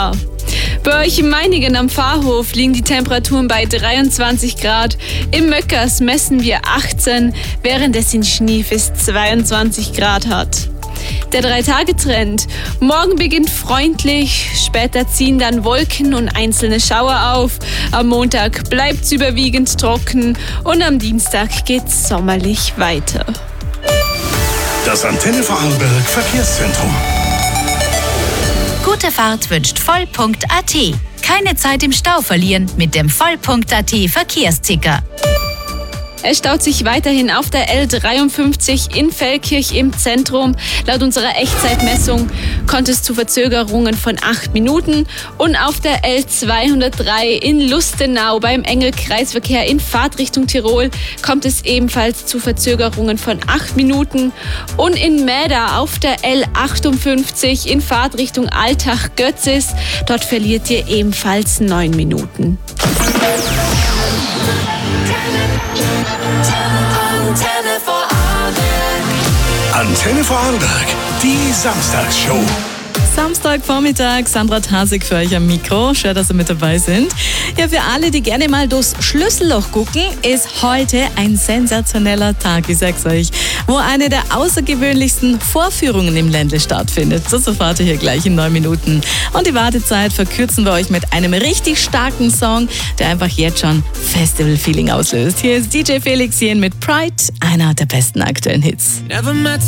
Wetter. Bei euch in Meiningen am Pfarrhof liegen die Temperaturen bei 23 Grad. Im Möckers messen wir 18, während es in Schniefis 22 Grad hat. Der 3-Tage-Trend. Morgen beginnt freundlich, später ziehen dann Wolken und einzelne Schauer auf. Am Montag bleibt's überwiegend trocken und am Dienstag geht's sommerlich weiter. Das Antenne Vorarlberg Verkehrszentrum. Gute Fahrt wünscht Voll.at. Keine Zeit im Stau verlieren mit dem Voll.at Verkehrsticker. Es staut sich weiterhin auf der L53 in Feldkirch im Zentrum. Laut unserer Echtzeitmessung kommt es zu Verzögerungen von 8 Minuten. Und auf der L203 in Lustenau beim Engel-Kreisverkehr in Fahrtrichtung Tirol kommt es ebenfalls zu Verzögerungen von 8 Minuten. Und in Mäder auf der L58 in Fahrtrichtung Altach-Götzis, dort verliert ihr ebenfalls 9 Minuten. Antenne Vorarlberg, die Samstagsshow. Samstagvormittag, Sandra Tasig für euch am Mikro. Schön, dass ihr mit dabei sind. Ja, für alle, die gerne mal durchs Schlüsselloch gucken, ist heute ein sensationeller Tag, ich sag's euch, wo eine der außergewöhnlichsten Vorführungen im Ländle stattfindet. Das erfahrt ihr hier gleich in 9 Minuten. Und die Wartezeit verkürzen wir euch mit einem richtig starken Song, der einfach jetzt schon Festival-Feeling auslöst. Hier ist DJ Felix Jen mit Pride, einer der besten aktuellen Hits.